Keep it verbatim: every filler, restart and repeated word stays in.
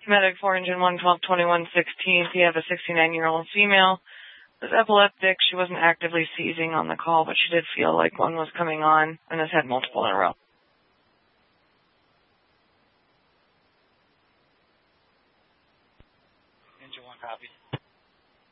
Medic four engine one twelve twenty-one sixteen. You have a sixty-nine-year-old female. Was epileptic. She wasn't actively seizing on the call, but she did feel like one was coming on and has had multiple in a row. Engine one copy.